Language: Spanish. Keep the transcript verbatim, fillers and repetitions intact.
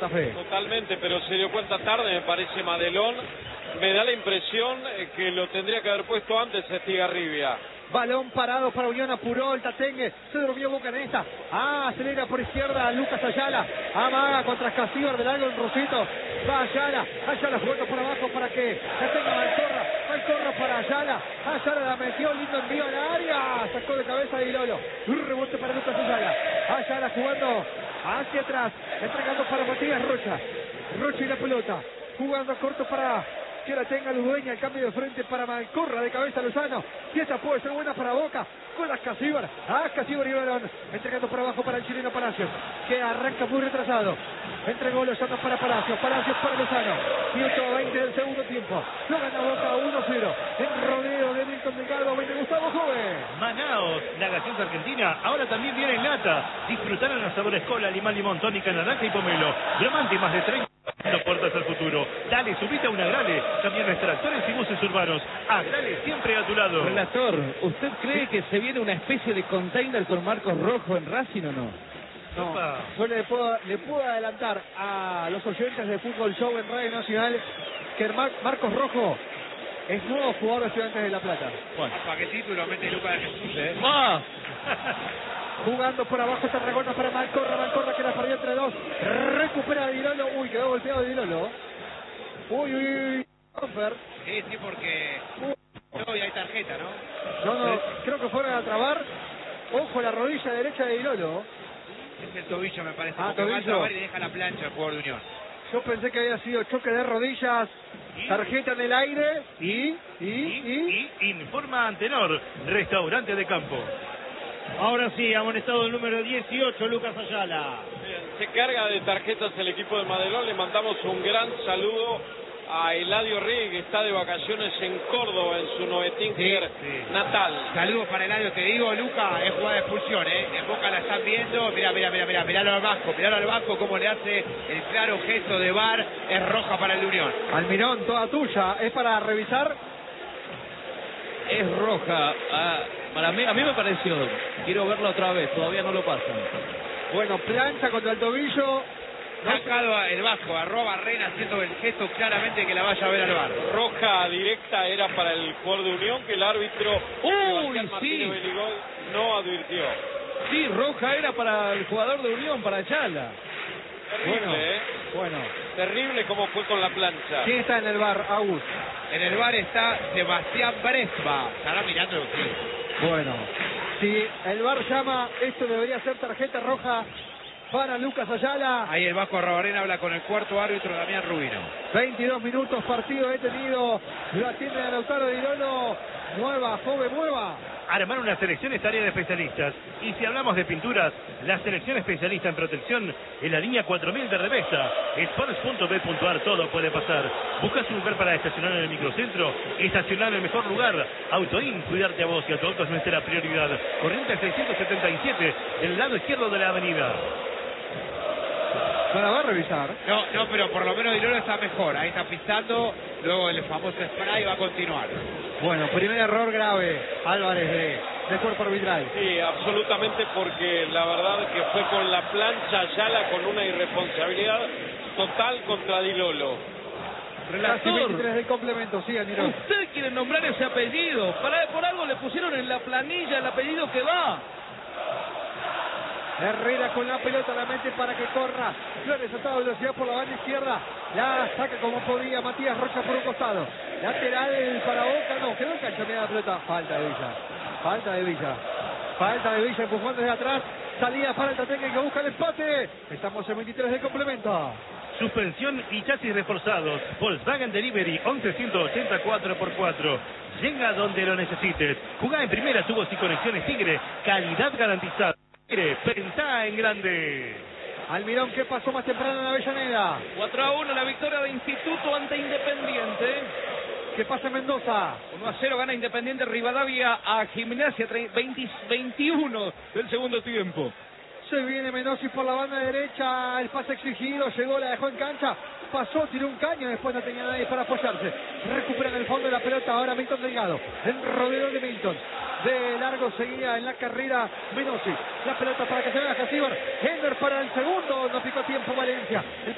Santa Fe. Totalmente, pero se dio cuenta tarde, me parece, Madelón. Me da la impresión que lo tendría que haber puesto antes Estigarribia. Balón parado para Unión, apuró el Tatengue, se durmió Boca en esta. Ah, acelera por izquierda Lucas Ayala. Amaga contra Casíbar de largo en Rosito. Va Ayala, Ayala jugando por abajo para que Tatengue Malcorra. Malcorra para Ayala. Ayala la metió, lindo envío al área. Sacó de cabeza de Dilolo. Un rebote para Lucas Ayala. Ayala jugando hacia atrás, entregando para Matías Rocha. Rocha y la pelota. Jugando corto para que la tenga Ludueña, el cambio de frente para Malcorra, de cabeza Lozano, y esta puede ser buena para Boca, con las Casíbar, ah, Casíbar y Balón, entregando por abajo para el chileno Palacios, que arranca muy retrasado, entregó Lozano para Palacios, Palacios para Lozano, ciento veinte del segundo tiempo, lo gana Boca uno cero, en rodeo de Milton Delgado, viene Gustavo Joven. Manaos, la gaseosa argentina, ahora también viene en lata, disfrutaron los sabores cola, limón, limón, tónica, naranja y pomelo, Bramante más de treinta puertas al futuro. Dale, subite a un Agrale. Camiones, tractores y buses urbanos. Agrale siempre a tu lado. Relator, ¿usted cree que se viene una especie de container con Marcos Rojo en Racing o no? No, yo le puedo, le puedo adelantar a los oyentes de Fútbol Show en Radio Nacional que el Mar Marcos Rojo es nuevo jugador de Estudiantes de La Plata. Bueno. ¿Para qué título mete Lucas de Jesús, eh? ¡Ah! Jugando por abajo Tarragona para Malcorra, Malcorra que la perdió entre dos, recupera a Dilolo, uy, quedó golpeado Dilolo, uy, uy, uy, Confer. Sí, sí, porque no, y hay tarjeta, ¿no? No, no, creo que fueron a trabar, ojo la rodilla derecha de Dilolo. Es el tobillo, me parece, ah, porque va a tobillo. trabar y deja la plancha el jugador de Unión. Yo pensé que había sido choque de rodillas, tarjeta en el aire, y, y, y, y, y informa Antenor, restaurante de campo. Ahora sí, amonestado el número dieciocho, Lucas Ayala. Bien, se carga de tarjetas el equipo de Madelón. Le mandamos un gran saludo a Eladio Rey, que está de vacaciones en Córdoba, en su Novetinker sí, sí. natal. Saludos para Eladio, te digo, Luca, es jugada de expulsión, ¿eh? En Boca la están viendo, mirá, mirá, mirá, mirá, miralo al banco, miralo al banco, cómo le hace el claro gesto de V A R, es roja para el Unión. Almirón, toda tuya, ¿es para revisar? Es roja. Ah, para mí, a mí me pareció. Quiero verlo otra vez, todavía no lo pasan. Bueno, plancha contra el tobillo. Sacado el Vasco, arroba Rena haciendo el gesto claramente que la vaya a ver al V A R. Roja directa era para el jugador de Unión, que el árbitro Uy, Sebastián Martínez sí. Beligol no advirtió. Sí, roja era para el jugador de Unión, para Ayala. Terrible, Bueno, ¿eh? bueno. Terrible como fue con la plancha. ¿Quién está en el bar, Agus? En el V A R está Sebastián Bresba. Estará mirando el sí. Bueno, si el bar llama, esto debería ser tarjeta roja para Lucas Ayala. Ahí el Vasco Arrobarena habla con el cuarto árbitro, Damián Rubino. veintidós minutos, partido detenido. Lo atiende a Lautaro Dilolo. Mueva, joven, mueva. Armar una selección es tarea de especialistas. Y si hablamos de pinturas, la selección especialista en protección en la línea cuatro mil de Revesta. Sports punto b punto a r, todo puede pasar. ¿Buscas un lugar para estacionar en el microcentro? Estacionar en el mejor lugar. Autoin, cuidarte a vos y a tu auto es nuestra prioridad. Corriente seiscientos setenta y siete, del lado izquierdo de la avenida. ¿No la va a revisar? No, no, pero por lo menos Dilolo está mejor. Ahí está pisando, luego el famoso spray va a continuar. Bueno, primer error grave, Álvarez, de, de cuerpo arbitral. Sí, absolutamente, porque la verdad que fue con la plancha Ayala con una irresponsabilidad total contra Dilolo. Casi veintitrés del complemento, sí, Almirón. Usted quiere nombrar ese apellido. Para, por algo le pusieron en la planilla el apellido que va. Herrera con la pelota, la mete para que corra. Flores a toda velocidad por la banda izquierda. La saca como podía Matías Rocha por un costado. Lateral para Boca, no, quedó en cancha, mira la pelota. Falta de Villa. Falta de Villa. Falta de Villa, empujando desde atrás. Salida para el Tatengue que busca el empate. Estamos en veintitrés de complemento. Suspensión y chasis reforzados. Volkswagen Delivery once ciento ochenta cuatro por cuatro. Llega donde lo necesites. Jugá en primera, tubos y conexiones Tigre. Calidad garantizada. Tigre, pensá en grande. Almirón, ¿qué pasó más temprano en Avellaneda? cuatro a uno la victoria de Instituto ante Independiente. ¿Qué pasa en Mendoza? uno a cero gana Independiente Rivadavia a Gimnasia, veinte, veintiuno del segundo tiempo. Se viene Menossi por la banda derecha, el pase exigido, llegó, la dejó en cancha, pasó, tiró un caño, después no tenía nadie para apoyarse. Recuperan el fondo de la pelota, ahora Milton Delgado, el rodeo de Milton. De largo seguía en la carrera Menossi. La pelota para que se vea Casíbar. Hender para el segundo, no picó tiempo Valencia. El